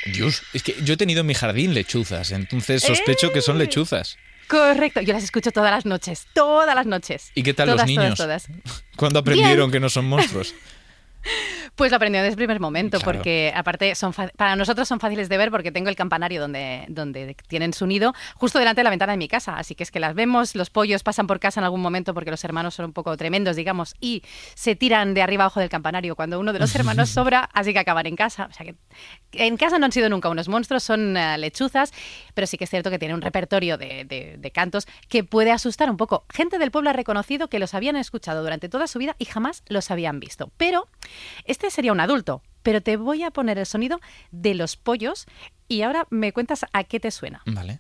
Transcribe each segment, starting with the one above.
Dios, es que yo he tenido en mi jardín lechuzas, entonces sospecho que son lechuzas. Correcto, yo las escucho todas las noches, todas las noches. ¿Y qué tal todas, los niños? Todas. ¿Cuándo aprendieron Bien. que no son monstruos? Pues lo aprendí desde el primer momento, Claro. porque aparte para nosotros son fáciles de ver porque tengo el campanario donde tienen su nido justo delante de la ventana de mi casa, así que es que las vemos, los pollos pasan por casa en algún momento porque los hermanos son un poco tremendos, digamos, y se tiran de arriba abajo del campanario cuando uno de los hermanos sobra, así que acaban en casa. O sea que en casa no han sido nunca unos monstruos, son lechuzas, pero sí que es cierto que tienen un repertorio de cantos que puede asustar un poco. Gente del pueblo ha reconocido que los habían escuchado durante toda su vida y jamás los habían visto, pero este sería un adulto, pero te voy a poner el sonido de los pollos y ahora me cuentas a qué te suena. Vale.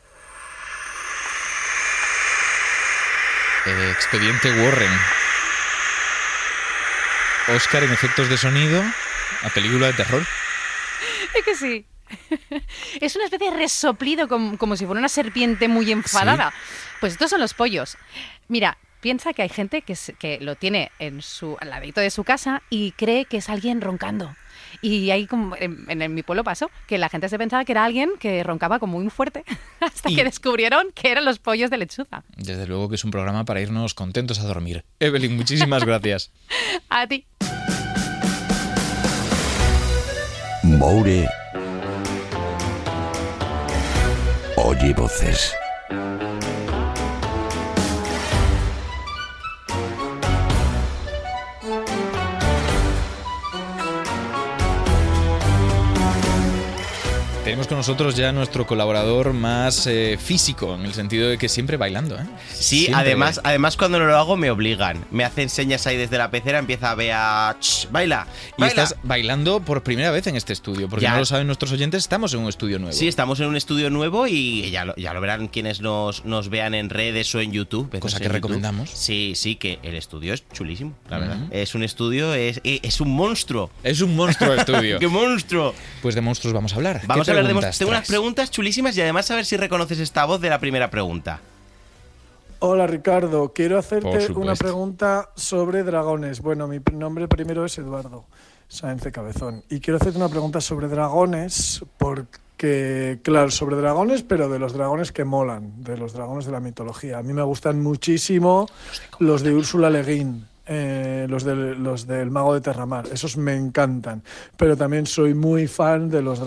Expediente Warren. Oscar en efectos de sonido a película de terror. Es que sí. Es una especie de resoplido como si fuera una serpiente muy enfadada. Sí. Pues estos son los pollos. Mira, piensa que hay gente que lo tiene al ladito de su casa y cree que es alguien roncando. Y ahí, como en mi pueblo pasó, que la gente se pensaba que era alguien que roncaba como muy fuerte, hasta que descubrieron que eran los pollos de lechuza. Desde luego que es un programa para irnos contentos a dormir. Evelyn, muchísimas gracias. A ti. Moure oye voces. Tenemos con nosotros ya nuestro colaborador más físico, en el sentido de que siempre bailando, ¿eh? Sí, Siempre. además cuando no lo hago me obligan. Me hacen señas ahí desde la pecera, empieza a ver a... Baila, Y baila. estás bailando por primera vez en este estudio, porque Ya. no lo saben nuestros oyentes, estamos en un estudio nuevo. Sí, estamos en un estudio nuevo y ya lo verán quienes nos vean en redes o en YouTube. Cosa en que YouTube. recomendamos. Sí, que el estudio es chulísimo, la verdad. Ujú. Es un estudio, es un monstruo. Es un monstruo de estudio. ¡Qué monstruo! Pues de monstruos vamos a hablar. Vamos ¿Qué a hablar de preguntas monstruos. Tengo unas traes? preguntas chulísimas y además a ver si reconoces esta voz de la primera pregunta. Hola Ricardo, quiero Por hacerte supuesto. una pregunta sobre dragones. Bueno, mi nombre primero es Eduardo Sáenz de Cabezón y quiero hacerte una pregunta sobre dragones porque, claro, sobre dragones, pero de los dragones que molan, de los dragones de la mitología. A mí me gustan muchísimo los de Úrsula Le Guin. Los del Mago de Terramar, esos me encantan, pero también soy muy fan de los